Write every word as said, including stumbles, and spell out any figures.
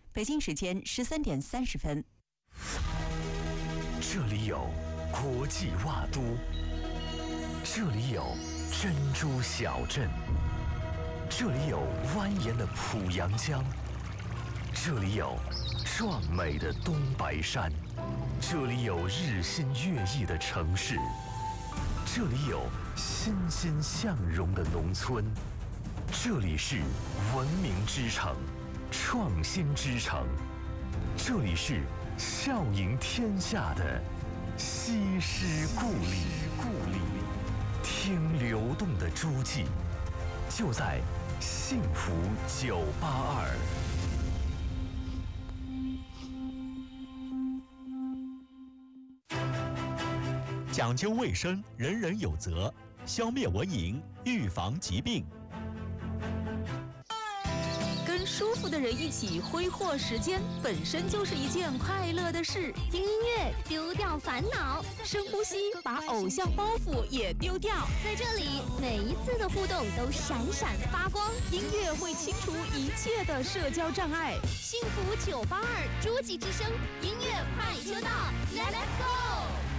北京时间十三点三十分。 这里有国际袜都，这里有珍珠小镇，这里有蜿蜒的濮阳江，这里有壮美的东白山，这里有日新月异的城市，这里有欣欣向荣的农村，这里是文明之城，创新之城，这里是笑迎天下的西施故里。故里，听流动的诸暨，就在幸福九八二。 讲究卫生，人人有责，消灭蚊蝇，预防疾病。 跟舒服的人一起挥霍时间，本身就是一件快乐的事。 听音乐，丢掉烦恼； 深呼吸，把偶像包袱也丢掉。 在这里，每一次的互动都闪闪发光。 音乐会清除一切的社交障碍。 幸福九八二，诸暨之声，音乐快车道 ，Let's go！